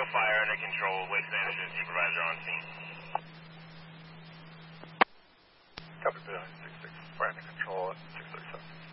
fire under control. Waste management supervisor on scene. Copy, 6-6, fire under control at 637.